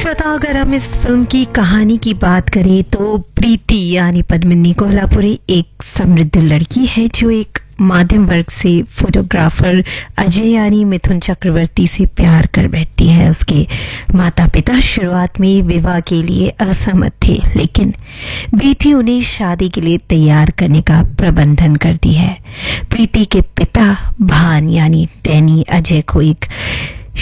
श्रोता, अगर हम इस फिल्म की कहानी की बात करें तो प्रीति यानी पद्मिनी कोल्हापुरी एक समृद्ध लड़की है जो एक मध्यम वर्ग से फोटोग्राफर अजय यानी मिथुन चक्रवर्ती से प्यार कर बैठती है। उसके माता पिता शुरुआत में विवाह के लिए असहमत थे, लेकिन बेटी उन्हें शादी के लिए तैयार करने का प्रबंधन करती है। प्रीति के पिता भान यानी डैनी अजय को एक